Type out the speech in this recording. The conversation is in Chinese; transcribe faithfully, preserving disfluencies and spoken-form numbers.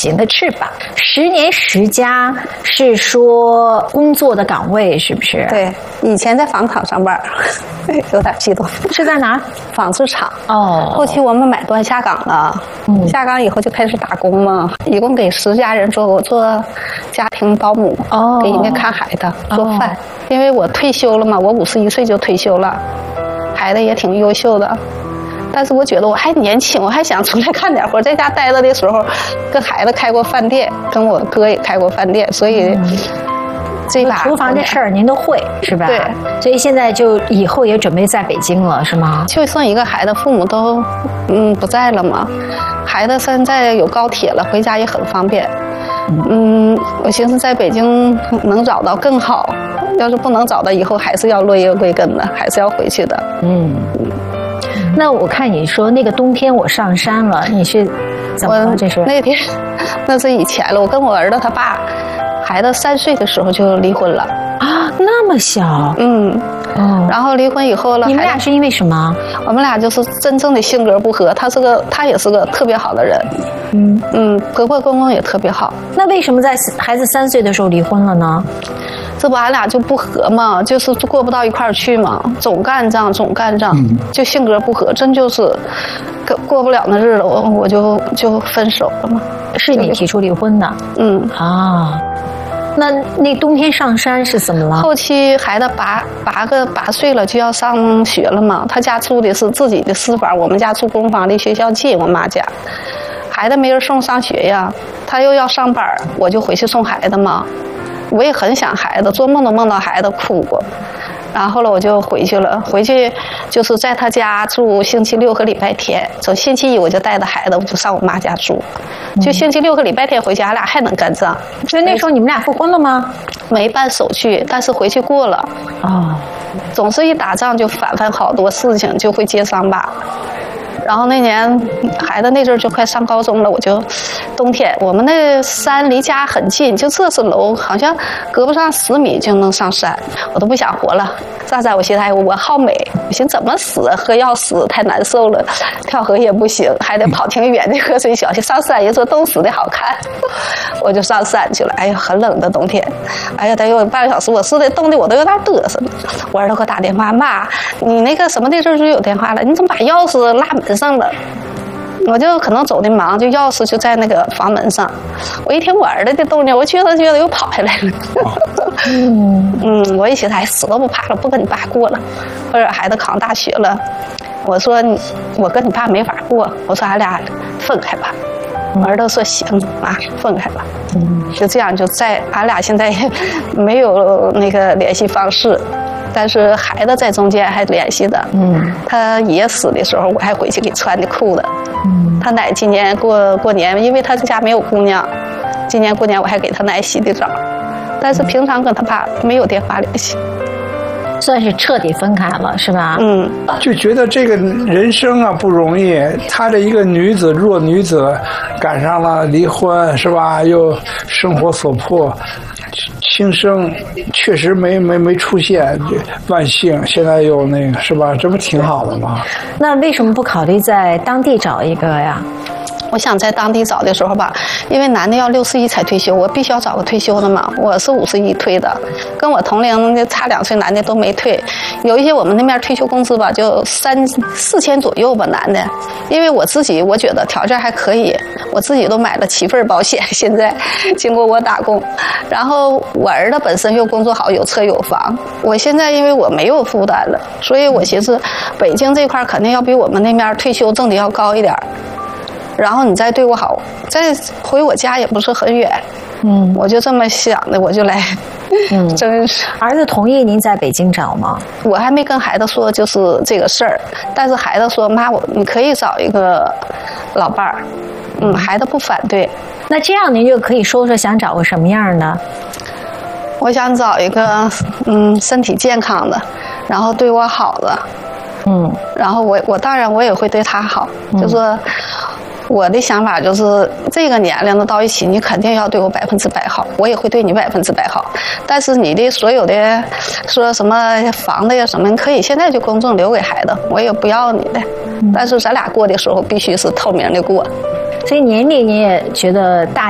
形的翅膀。十年十佳是说工作的岗位是不是？ 对，以前在纺厂上班，有点激动。 是在哪？ 纺织厂。 哦。 后期我们买断下岗了，嗯，下岗以后就开始打工嘛，一共给十家人做，我做家庭保姆，哦，给人家看孩子、做饭。哦、因为我退休了嘛，我五十一岁就退休了，孩子也挺优秀的。但是我觉得我还年轻，我还想出来干点活。在家待着的时候，跟孩子开过饭店，跟我哥也开过饭店，所以、嗯、这把厨房这事儿您都会是吧？ 对， 所以现在就以后也准备在北京了，是吗？ 就剩一个孩子，父母都嗯不在了嘛，孩子现在有高铁了，回家也很方便。嗯，我寻思在北京能找到更好，要是不能找到，以后还是要落叶归根的，还是要回去的。嗯。 那我看你说那个冬天我上山了，你是怎么了？这是那天，那是以前了。我跟我儿子他爸，孩子三岁的时候就离婚了啊，那么小。 嗯，哦。然后离婚以后了， 你们俩是因为什么？ 我们俩就是真正的性格不合。他是个，他也是个特别好的人。嗯嗯，婆婆公公也特别好。 那为什么在孩子三岁的时候离婚了呢？ 这不俺俩就不合嘛，就是过不到一块儿去嘛，总干仗总干仗，嗯、就性格不合，真就是过不了那日子，我我就就分手了嘛。 是你提出离婚的？ 嗯啊，那那冬天上山是怎么了？ 后期孩子八八个八岁了就要上学了嘛，他家住的是自己的私房，我们家住公房，离学校近，我妈家。孩子没人送上学呀，他又要上班，我就回去送孩子嘛。我也很想孩子，做梦都梦到孩子哭过。然后后来我就回去了，回去就是在他家住星期六和礼拜天，走星期一我就带着孩子，我就上我妈家住。就星期六和礼拜天回去，俺俩还能干仗。 所以那时候你们俩复婚了吗？ 没办手续，但是回去过了。 哦， 总是一打仗就反反好多事情，就会结伤疤。然后那年孩子那阵儿就快上高中了，我就冬天我们那山离家很近，就这是楼，好像隔不上十米就能上山，我都不想活了。站在我心态，我好美，我寻怎么死？喝药死太难受了，跳河也不行，还得跑挺远的河水小溪上山，人说冻死的好看，我就上山去了。哎呀，很冷的冬天，哎呀，得有半个小时，我实在冻得我都有点嘚瑟了。我儿子给我打电话，妈，你那个什么那阵儿就有电话了，你怎么把钥匙落门上了？我就可能走的忙，就钥匙就在那个房门上。我一听我儿子的动静，我觉得觉得又跑下来了。嗯嗯，我一寻思，哎，死都不怕了，不跟你爸过了。或者孩子考上大学了，我说你，我跟你爸没法过，我说俺俩分开吧。我儿子说行，妈，分开吧。嗯，就这样就在俺俩现在也没有那个联系方式。但是孩子在中间还联系的，嗯，他爷死的时候，我还回去给穿的裤子，嗯，他奶今年过过年，因为他家没有姑娘，今年过年我还给他奶洗的澡，但是平常跟他爸没有电话联系， 算是彻底分开了，是吧？ 嗯， 就觉得这个人生啊不容易，她这一个女子弱女子，赶上了离婚，是吧？又生活所迫。轻生确实没没没出现，万幸现在又那个是吧？这不挺好的吗？ 那为什么不考虑在当地找一个呀？ 我想在当地找的时候吧，因为男的要六十一才退休，我必须要找个退休的嘛。我是五十一退的，跟我同龄的差两岁男的都没退。有一些我们那边退休工资吧，就三四千左右吧，男的。因为我自己我觉得条件还可以，我自己都买了七份保险。现在经过我打工，然后我儿子本身又工作好，有车有房。我现在因为我没有负担了，所以我寻思北京这块肯定要比我们那边退休挣的要高一点。然后你再对我好，再回我家也不是很远，嗯，我就这么想的，我就来，嗯，真是。 儿子同意您在北京找吗？ 我还没跟孩子说就是这个事儿，但是孩子说妈，我你可以找一个老伴儿，嗯，孩子不反对。 那这样您就可以说说想找个什么样的？ 我想找一个嗯身体健康的，然后对我好的，嗯，然后我我当然我也会对他好，嗯、就说。我的想法就是这个年龄的到一起，你肯定要对我百分之百好，我也会对你百分之百好。但是你的所有的说什么房子呀什么，你可以现在就公证留给孩子，我也不要你的。但是咱俩过的时候必须是透明的过。 所以年龄你也觉得大